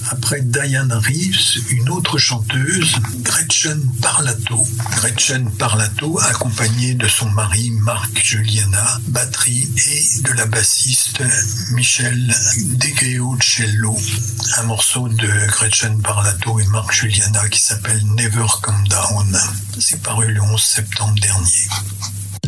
Après Diane Reeves, une autre chanteuse, Gretchen Parlato. Gretchen Parlato, accompagnée de son mari Mark Juliana, batterie, et de la bassiste Michelle Degeocello. Un morceau de Gretchen Parlato et Mark Juliana qui s'appelle Never Come Down. C'est paru le 11 septembre dernier.